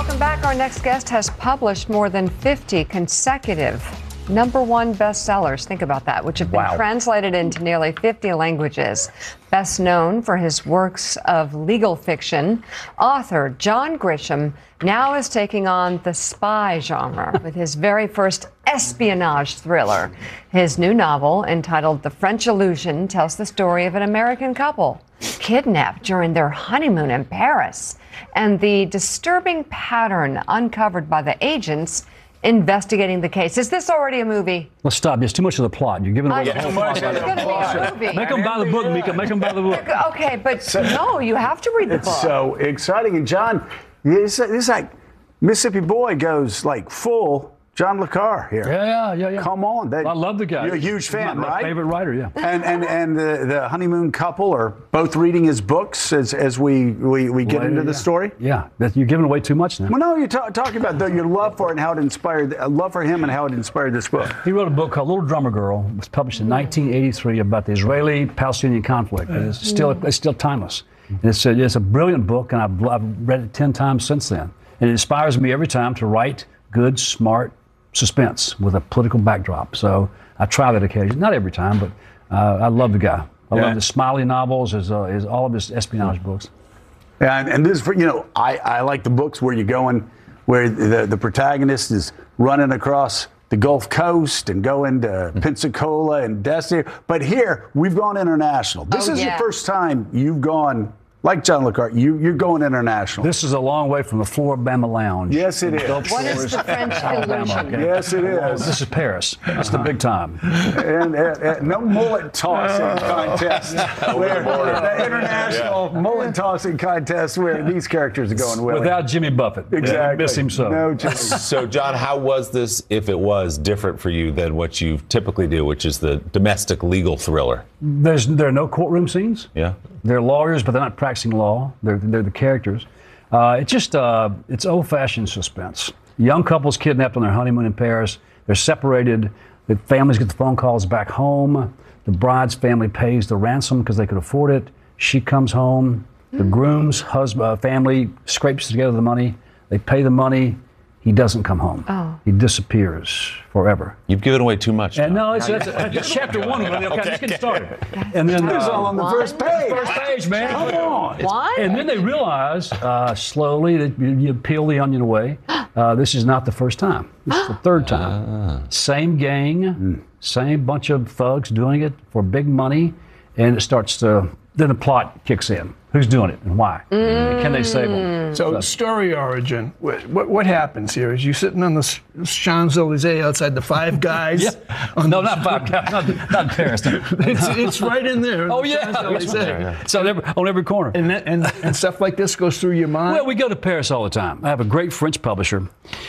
Welcome back. Our next guest has published more than 50 consecutive #1 bestsellers. Think about that, which have been translated into nearly 50 languages. Best known for his works of legal fiction, author John Grisham now is taking on the spy genre with his very first espionage thriller. His new novel, entitled The French Illusion, tells the story of an American couple kidnapped during their honeymoon in Paris and the disturbing pattern uncovered by the agents investigating the case. Is this already a movie? Let's stop. There's too much of the plot. You're giving away the whole plot. It's going to be a movie. Make them buy the book, Mika. Make them buy the book. Okay, but no, you have to read the book. It's so exciting. And John, this is like Mississippi Boy goes like full John Le Carre here. Yeah. Come on. I love the guy. You're a huge fan, my right? favorite writer, yeah. And the honeymoon couple are both reading his books as we get into the story? Yeah, you're giving away too much now. Well, no, you're talking about your love for it and how it inspired, love for him and how it inspired this book. He wrote a book called Little Drummer Girl. It was published in 1983 about the Israeli-Palestinian conflict. It's still timeless. And it's a brilliant book, and I've read it 10 times since then. And it inspires me every time to write good, smart suspense with a political backdrop. So I try that occasionally. Not every time, but I love the guy. I love the Smiley novels, as all of his espionage books. Yeah, and this, I like the books where you're going, where the protagonist is running across the Gulf Coast and going to Pensacola and Destiny. But here, we've gone international. This is your first time you've gone, like John Le Carre, you're going international. This is a long way from the Floribama Lounge. Yes, it is. What is the French Illusion? Okay. Yes, it is. This is Paris. That's the big time. And no mullet tossing contest. The international mullet tossing contest where these characters are going with. Without Jimmy Buffett. Exactly. Miss him so. No, Jimmy. So, John, how was this, if it was, different for you than what you typically do, which is the domestic legal thriller? There are no courtroom scenes. Yeah. They're lawyers, but they're not practicing law. They're the characters. It's old-fashioned suspense. Young couples kidnapped on their honeymoon in Paris. They're separated. The families get the phone calls back home. The bride's family pays the ransom because they could afford it. She comes home. The groom's family scrapes together the money. They pay the money. He doesn't come home. Oh. He disappears forever. You've given away too much. And no, it's chapter 1. Okay, let's get started. And then It's all on the first page. First page, man. Come on. What? And then they realize slowly that you peel the onion away. This is not the first time. This is the third time. Same gang, same bunch of thugs doing it for big money, and it starts to. Then the plot kicks in. Who's doing it and why? And can they save them? So, story origin. What happens here? Is you sitting on the Champs-Elysees outside the Five Guys? No, not Five Guys. Not Paris. No. It's right in there. Oh, yeah. It's on every corner. And stuff like this goes through your mind? Well, we go to Paris all the time. I have a great French publisher.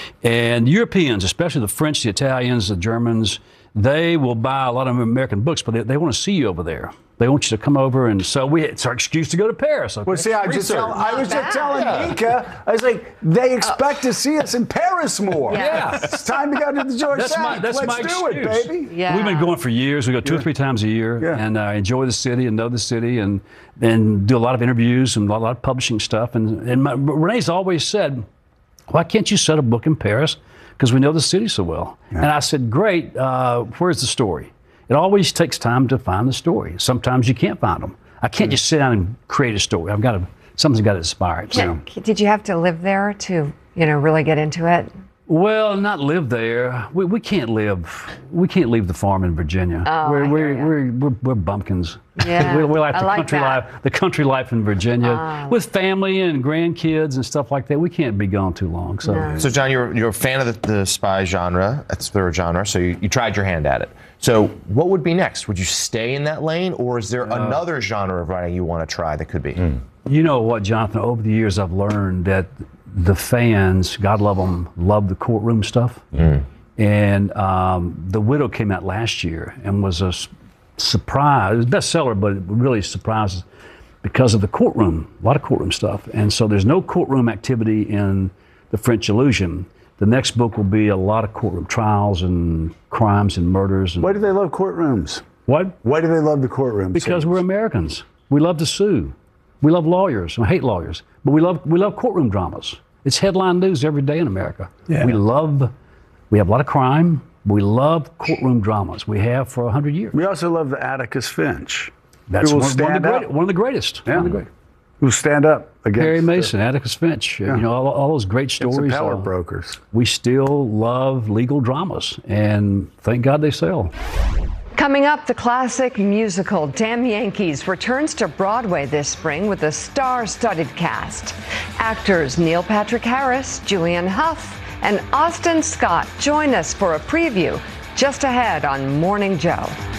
And Europeans, especially the French, the Italians, the Germans, they will buy a lot of American books, but they want to see you over there. They want you to come over, and so it's our excuse to go to Paris. Okay? Well, see, I was just telling Mika, I was like, they expect to see us in Paris more. Yeah. It's time to go to the George Sack. Let's do it, baby. Yeah. We've been going for years. We go 2 or 3 times a year and enjoy the city and know the city and do a lot of interviews and a lot of publishing stuff. And Renee's always said, why can't you set a book in Paris? Because we know the city so well. Yeah. And I said, great, where's the story? It always takes time to find the story. Sometimes you can't find them. I can't just sit down and create a story. Something's got to inspire it. So. Did you have to live there to, really get into it? Well, not live there. We can't live. We can't leave the farm in Virginia. Oh, we're bumpkins. Yeah, we like the like country that. life. The country life in Virginia with family and grandkids and stuff like that. We can't be gone too long. So, So John, you're a fan of the spy genre, thriller genre. So you tried your hand at it. So what would be next? Would you stay in that lane, or is there another genre of writing you want to try that could be? You know what, Jonathan? Over the years, I've learned that the fans, God love them, love the courtroom stuff. And The Widow came out last year and was a surprise. It was a bestseller, but it really surprised because of the courtroom, a lot of courtroom stuff. And so there's no courtroom activity in The French Illusion. The next book will be a lot of courtroom trials and crimes and murders. Why do they love courtrooms? What? Why do they love the courtrooms? Because we're Americans. We love to sue. We love lawyers. I hate lawyers, but we love courtroom dramas. It's headline news every day in America. Yeah. We have a lot of crime. We love courtroom dramas. We have for 100 years. We also love the Atticus Finch. That's Who will one of stand up. the greatest. Yeah. One of the greatest. Who stand up against Perry Mason, Atticus Finch, you know, all those great the stories. power brokers. We still love legal dramas, and thank God they sell. Coming up, the classic musical Damn Yankees returns to Broadway this spring with a star-studded cast. Actors Neil Patrick Harris, Julianne Hough, and Austin Scott join us for a preview just ahead on Morning Joe.